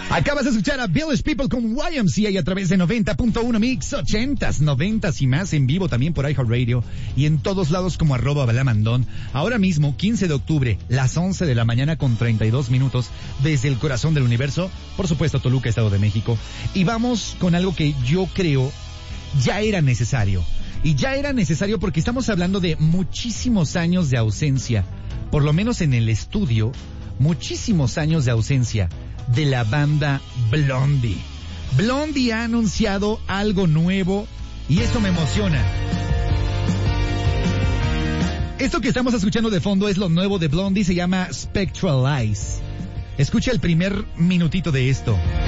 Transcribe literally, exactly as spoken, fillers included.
Acabas de escuchar a Village People con Y M C A a través de noventa punto uno Mix, ochentas, noventas y más en vivo también por iHeartRadio y en todos lados como arroba balamandón. Ahora mismo, quince de octubre, las once de la mañana con treinta y dos minutos, desde el corazón del universo, por supuesto Toluca, Estado de México. Y vamos con algo que yo creo ya era necesario. Y ya era necesario porque estamos hablando de muchísimos años de ausencia, por lo menos en el estudio, muchísimos años de ausencia de la banda Blondie. Blondie ha anunciado algo nuevo y esto me emociona. Esto que estamos escuchando de fondo es lo nuevo de Blondie, se llama Spectral Eyes. Escucha el primer minutito de esto.